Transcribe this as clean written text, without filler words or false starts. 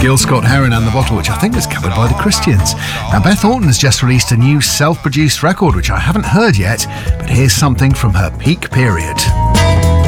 Gil Scott-Heron and the Bottle, which I think was covered by the Christians. Now, Beth Orton has just released a new self-produced record, which I haven't heard yet, but here's something from her peak period.